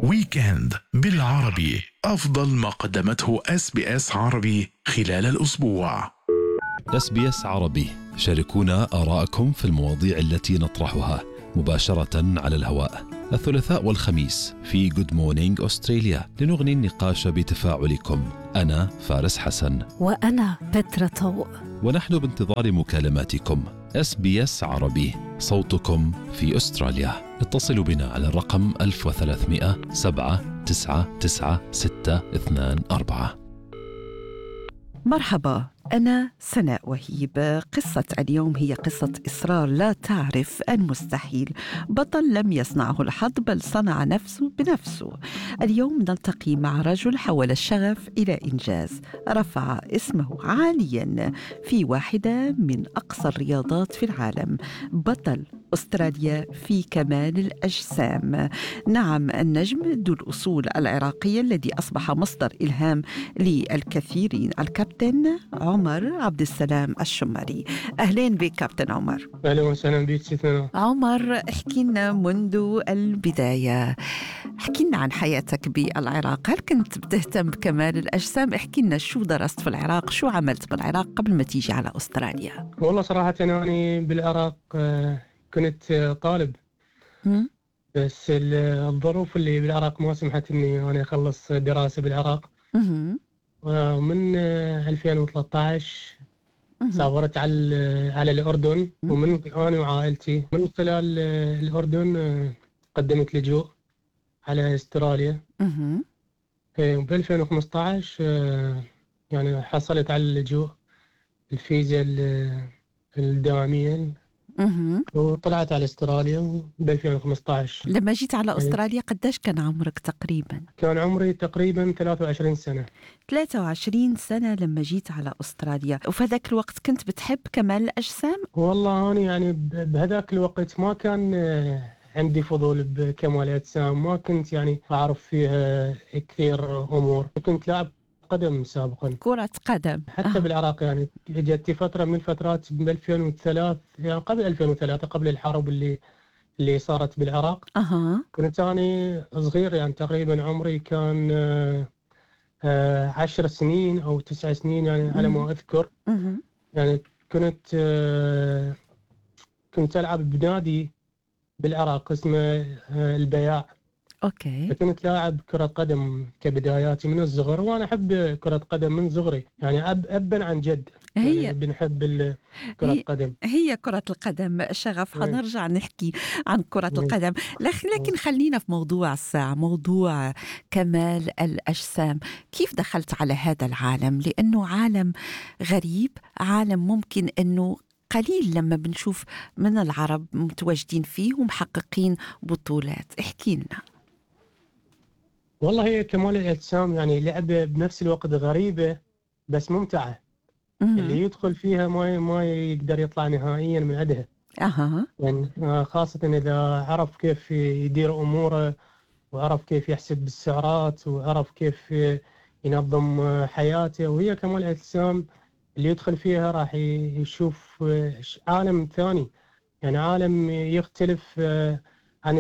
ويكند بالعربي، أفضل ما قدمته SBS عربي خلال الأسبوع. SBS عربي، شاركونا آراءكم في المواضيع التي نطرحها مباشرة على الهواء الثلاثاء والخميس في Good Morning أستراليا لنغني النقاش بتفاعلكم. أنا فارس حسن وأنا بترا طوق، ونحن بانتظار مكالماتكم. SBS عربي، صوتكم في أستراليا. اتصلوا بنا على الرقم 1300 799 624. مرحبا، أنا سناء وهيب. قصة اليوم هي قصة إصرار لا تعرف المستحيل، بطل لم يصنعه الحظ بل صنع نفسه بنفسه. اليوم نلتقي مع رجل حول الشغف إلى إنجاز، رفع اسمه عاليا في واحدة من أقصى الرياضات في العالم، بطل أستراليا في كمال الأجسام. نعم، النجم ذو الأصول العراقية الذي أصبح مصدر إلهام للكثيرين، الكابتن عمر عبد السلام الشمري. أهلين بك كابتن عمر. أهلا وسهلا بك ستنا. عمر، احكي لنا منذ البداية، احكي لنا عن حياتك بالعراق. هل كنت بتهتم بكمال الأجسام؟ احكي لنا شو درست في العراق، شو عملت بالعراق قبل ما تيجي على أستراليا؟ والله صراحة أنا بالعراق كنت طالب، بس الظروف اللي بالعراق ما سمحت إني أنا أخلص دراسة بالعراق. ومن 2013 سافرت على الأردن، ومن أنا وعائلتي من خلال الأردن قدمت لجوء على أستراليا. ب 2015 يعني حصلت على اللجوء، الفيزا الدوامية، وطلعت على أستراليا ب 2015. لما جيت على أستراليا قديش كان عمرك تقريبا؟ كان عمري تقريبا 23 سنة. 23 سنة لما جيت على أستراليا. وفي هذاك الوقت كنت بتحب كمال الأجسام؟ والله أنا يعني بهذاك الوقت ما كان عندي فضول بكمال الأجسام، ما كنت يعني أعرف فيها كثير أمور. كنت لاعب قدم سابقا، كرة قدم حتى بالعراق. يعني جت فترة من الفترات ب 2003، يعني قبل 2003، قبل الحرب اللي صارت بالعراق. كنت أنا صغير، يعني تقريبا عمري كان 10 سنين أو 9 سنين، يعني على ما أذكر. يعني كنت ألعب بنادي بالعراق اسمه البياع. أوكي. كنت لاعب كرة قدم كبداياتي من الصغر، وأنا أحب كرة قدم من صغري، يعني أبا عن جد. هي يعني بنحب كرة القدم. هي كرة القدم شغف. حنرجع نحكي عن كرة القدم، لكن خلينا في موضوع الساعة، موضوع كمال الأجسام. كيف دخلت على هذا العالم؟ لأنه عالم غريب، عالم ممكن أنه قليل لما بنشوف من العرب متواجدين فيه ومحققين بطولات. احكي لنا. والله هي كمال الأجسام يعني لعبة بنفس الوقت غريبة بس ممتعة. اللي يدخل فيها ما يقدر يطلع نهائيا من عندها. يعني خاصة إذا عرف كيف يدير أموره، وعرف كيف يحسب بالسعرات، وعرف كيف ينظم حياته. وهي كمال الأجسام اللي يدخل فيها راح يشوف عالم ثاني، يعني عالم يختلف عن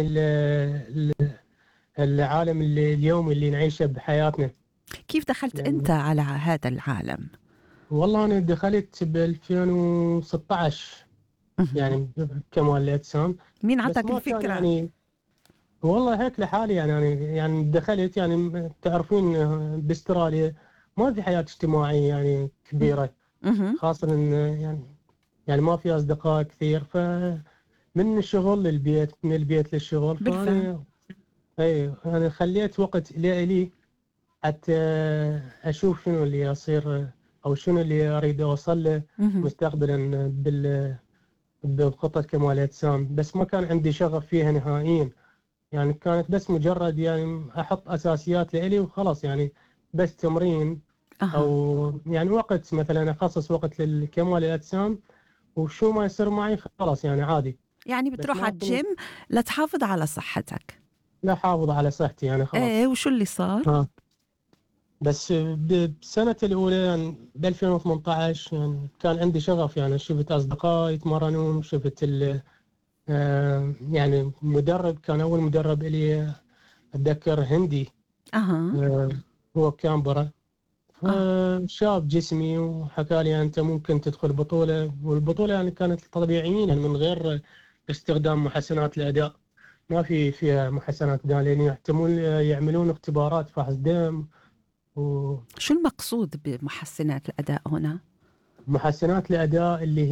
العالم اليومي اللي نعيشه بحياتنا. كيف دخلت يعني أنت على هذا العالم؟ والله أنا دخلت ب 2016 يعني كمال الأجسام. مين عطاك الفكرة؟ يعني والله هيك لحالي، يعني دخلت. يعني تعرفين باستراليا ما في حياة اجتماعية يعني كبيرة، خاصة يعني ما في أصدقاء كثير، فمن الشغل للبيت، من البيت للشغل. فأنا أنا خليت وقت لي حتى أشوف شنو اللي يصير أو شنو اللي أريد أوصل له مستقبلا بخطة كمال الأجسام. بس ما كان عندي شغف فيها نهائيا، يعني كانت بس مجرد يعني أحط أساسيات لي وخلاص، يعني بس تمرين أو يعني وقت، مثلا أخصص وقت للكمال الأجسام، وشو ما يصير معي خلاص يعني عادي. يعني بتروح على الجيم لتحافظ على صحتك؟ لا، حافظ على صحتي يعني خلاص. وشو اللي صار؟ بس بسنة الأولى يعني ب 2018 يعني كان عندي شغف، يعني شفت أصدقائي يتمرنون، شفت يعني مدرب، كان أول مدرب إلي أتذكر هندي هو كامبرا، شاب جسمي وحكى لي أنت ممكن تدخل بطولة، والبطولة يعني كانت طبيعيين يعني من غير استخدام محسنات الأداء، ما فيها محسنات أداء، لأن يحتمل يعملون اختبارات فحص دم. شو المقصود بمحسنات الأداء هنا؟ محسنات الأداء اللي